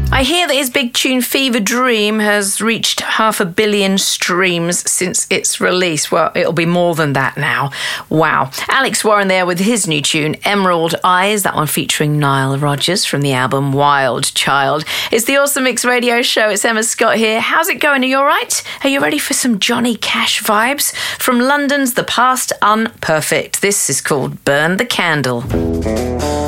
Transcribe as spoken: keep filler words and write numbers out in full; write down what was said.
I hear that his big tune Fever Dream has reached half a billion streams since its release. Well, it'll be more than that now. Wow. Alex Warren there with his new tune, Emerald Eyes, that one featuring Nile Rodgers from the album Wild Child. It's the Awesome Mix Radio Show. It's Emma Scott here. How's it going? Are you all right? Are you ready for some Johnny Cash vibes? From London's The Past Unperfect. This is called Burn the Candle.